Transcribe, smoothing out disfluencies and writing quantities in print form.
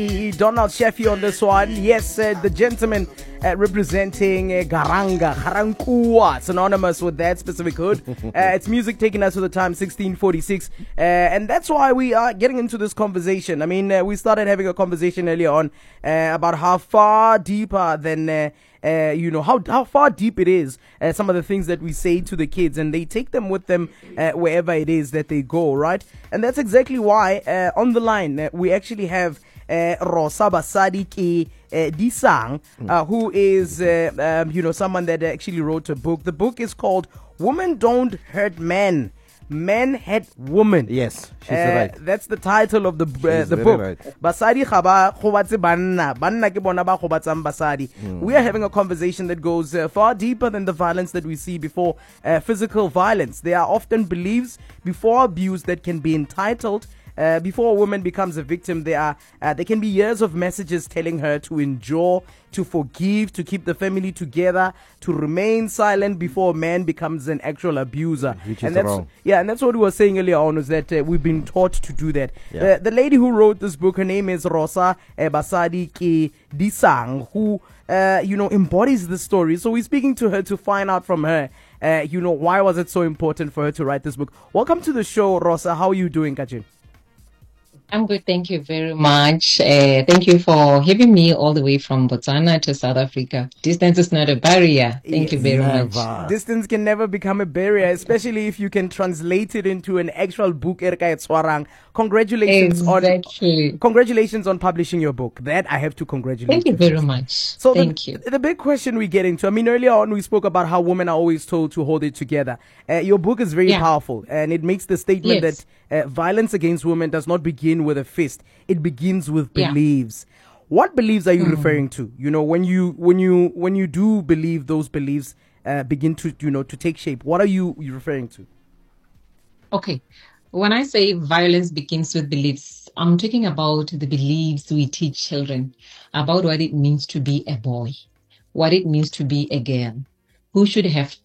Donald Sheffy on this one. Yes, the gentleman representing Garanga, Garankua. It's synonymous with that specific hood. It's music taking us to the time 1646. And that's why we are getting into this conversation. I mean, we started having a conversation earlier on about how far deeper than... how far deep it is, some of the things that we say to the kids, and they take them with them wherever it is that they go, right? And that's exactly why on the line we actually have Rosa Basadi Ki Disang, who is someone that actually wrote a book. The book is called Women Don't Hurt Men, Men Hurt Women. Yes, she's right. That's the title of the book. Right. Basadi khaba khobatse banna ke bona ba khobatsang basadi. We are having a conversation that goes far deeper than the violence that we see before physical violence. There are often beliefs before abuse that can be entitled. Before a woman becomes a victim, there can be years of messages telling her to endure, to forgive, to keep the family together, to remain silent before a man becomes an actual abuser. Which and is that's wrong. Yeah, and that's what we were saying earlier on, is that we've been taught to do that. Yeah. The lady who wrote this book, her name is Rosa Basadi Ki Disang, who embodies the story. So we're speaking to her to find out from her, why was it so important for her to write this book. Welcome to the show, Rosa. How are you doing, Kajin? I'm good. Thank you very much. Thank you for having me all the way from Botswana to South Africa. Distance is not a barrier. Thank you very much. Distance can never become a barrier, especially if you can translate it into an actual book. Congratulations on publishing your book. That I have to congratulate you. Thank you very much. So Thank you. The big question we get into, I mean, earlier on we spoke about how women are always told to hold it together. Your book is very powerful, and it makes the statement that violence against women does not begin with a fist. It begins with beliefs. What beliefs are you referring to? When you do believe, those beliefs begin to to take shape. What are you referring to? Okay. When I say violence begins with beliefs, I'm talking about the beliefs we teach children about what it means to be a boy, what it means to be a girl, who should have